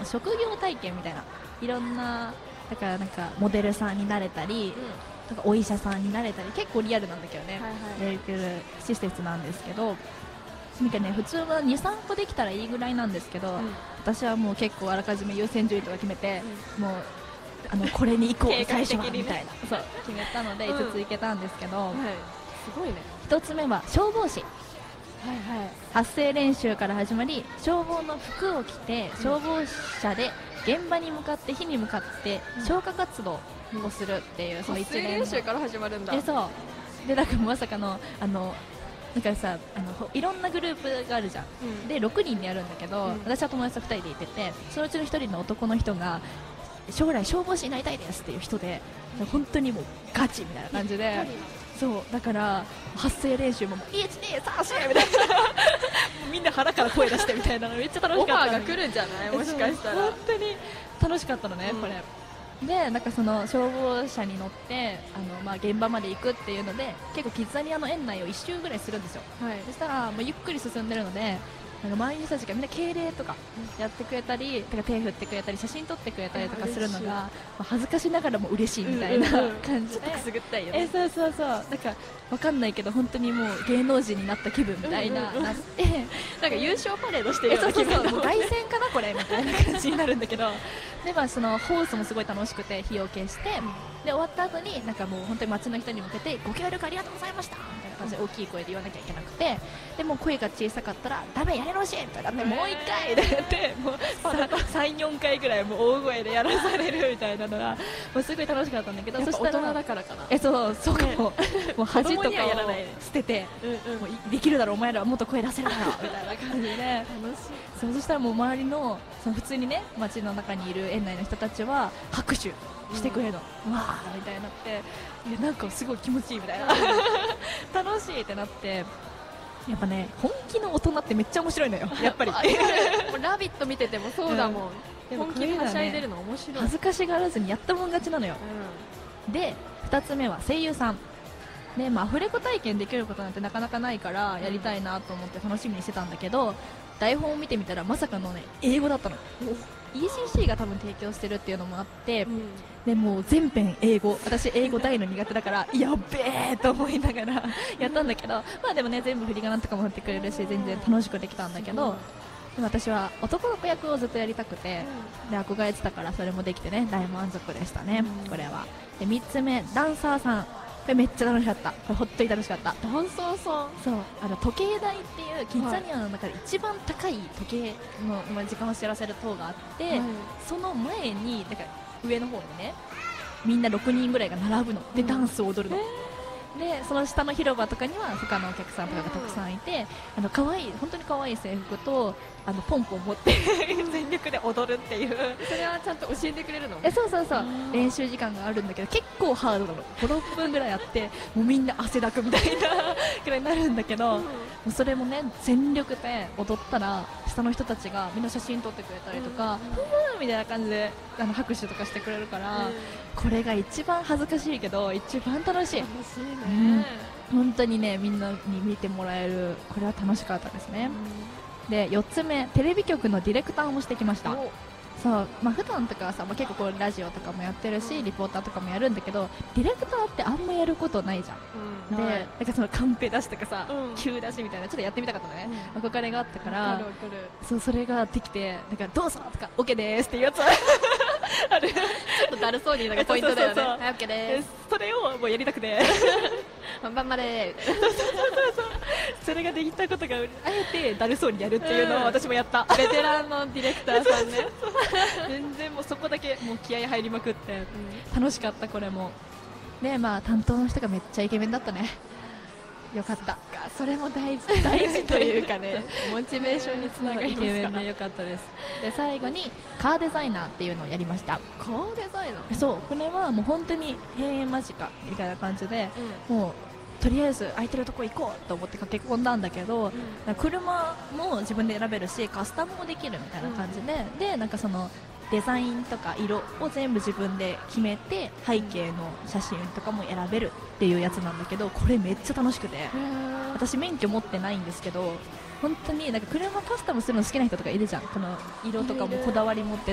職業体験みたいな、いろんなだからなんかモデルさんになれたり、なんかお医者さんになれたり、結構リアルなんだけどね、やれてる施設なんですけど、なんかね、普通は2、3個できたらいいぐらいなんですけど、私はもう結構あらかじめ優先順位とか決めて、もうこれに行こう最初はみたいな、そう決めたので5つ行けたんですけど、 すごいね。 1つ目は消防士、発声練習から始まり、消防の服を着て消防車で現場に向かって火に向かって消火活動をするっていう、その発声練習から始まるんだ。 そうで、なんかまさかのなんかさ、いろんなグループがあるじゃん、で6人でやるんだけど、私は友達と2人で行ってて、そのうちの1人の男の人が将来消防士になりたいですっていう人で、本当にもうガチみたいな感じで、そうだから発声練習も1、2、3、4みたいなみんな腹から声出してみたいなのめっちゃ楽しかった。 オファーが来るんじゃない、もしかしたら。 本当に楽しかったのね、これで。なんかその消防車に乗って現場まで行くっていうので、結構キッザニアの園内を1周ぐらいするんですよ、そしたらゆっくり進んでるので、周りの人たちがみんな敬礼とかやってくれたり、手振ってくれたり写真撮ってくれたりとかするのが、恥ずかしながらも嬉しいみたいな感じで、 くすぐったいよね。 そうそうそう、なんかわかんないけど本当にもう芸能人になった気分みたいななって、 なんか優勝パレードしてるような気分、 もう凱旋かなこれみたいな感じになるんだけど、でそのホースもすごい楽しくて火を消して、で終わった後になんかもう本当に街の人に向けてご協力ありがとうございましたみたいな感じで大きい声で言わなきゃいけなくて、でも声が小さかったらダメやり直しみたいなって、もう1回でやってもう3、4回ぐらいもう大声でやらされるみたいなのがもうすごい楽しかったんだけど、 そしたら大人だからかな。 そうかも、もう恥とかを捨てて、もうできるだろうお前らはもっと声出せるだろみたいな感じで楽しい。そしたらもう周りの普通にね街の中にいる園内の人たちは拍手してくれるの、わーみたいになって、なんかすごい気持ちいいみたいな楽しいってなって、やっぱね本気の大人ってめっちゃ面白いのよやっぱり。 もうラビット見ててもそうだもん、本気ではしゃいでるの面白い。 恥ずかしがらずにやったもん勝ちなのよ、で2つ目は声優さんで、アフレコ体験できることなんてなかなかないからやりたいなと思って楽しみにしてたんだけど、台本を見てみたらまさかのね英語だったの。ECC が多分提供してるっていうのもあって、でもう全編英語、私英語大の苦手だからやっべえと思いながらやったんだけど、でもね全部振り仮名とかも振ってくれるし全然楽しくできたんだけど、でも私は男の子役をずっとやりたくて、で憧れてたからそれもできてね大満足でしたね、これは。で3つ目ダンサーさん、これめっちゃ楽しかった。これ本当に楽しかった。 ダンサーさん、 そう時計台っていうキッザニアの中で一番高い時計の時間を知らせる塔があって、その前にだから上の方にねみんな6人ぐらいが並ぶのでダンスを踊るの、でその下の広場とかには他のお客さんとかがたくさんいて、可愛い本当に可愛い制服とポンポン持って全力で踊るっていう。 それはちゃんと教えてくれるの？ そうそうそう、練習時間があるんだけど結構ハードなの。5、6分ぐらいあってもうみんな汗だくみたいなくらいになるんだけど、もうそれもね全力で踊ったら下の人たちがみんな写真撮ってくれたりとか、ふふーみたいな感じで拍手とかしてくれるから、これが一番恥ずかしいけど一番楽しい。 楽しいね、 本当にねみんなに見てもらえる、これは楽しかったですね。で4つ目テレビ局のディレクターもしてきました。そう、普段とかはさ、結構こうラジオとかもやってるしリポーターとかもやるんだけど、ディレクターってあんまやることないじゃん、でなんかそのカンペ出しとかさ、急出しみたいなちょっとやってみたかったのね、憧れがあったから、それができて、だからどうぞとか OK ですっていうやつあるちょっとだるそうになんかポイントだよね。はい OK です、それをもうやりたくて頑張れそれができたことがあえてだるそうにやるっていうのを私もやった、 ベテランのディレクターさんね全然もうそこだけもう気合入りまくって楽しかった。これもで担当の人がめっちゃイケメンだったね。よかった。 それも大事というかねモチベーションにつながりますから。イケメンでよかったです。で最後にカーデザイナーっていうのをやりました。 カーデザイナー、 そう、これはもう本当に閉園間近みたいな感じで、もうとりあえず空いてるとこ行こうと思って駆け込んだんだけど、車も自分で選べるしカスタムもできるみたいな感じで、でなんかそのデザインとか色を全部自分で決めて背景の写真とかも選べるっていうやつなんだけど、これめっちゃ楽しくて、私免許持ってないんですけど本当になんか車カスタムするの好きな人とかいるじゃん。この色とかもこだわり持って